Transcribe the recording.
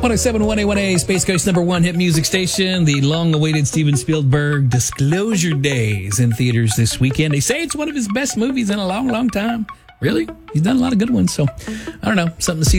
107.1 A1A, Space Coast #1 hit music station. The long-awaited Steven Spielberg Disclosure Days in theaters this weekend. They say it's one of his best movies in a long, long time. Really? He's done a lot of good ones, so I don't know. Something to see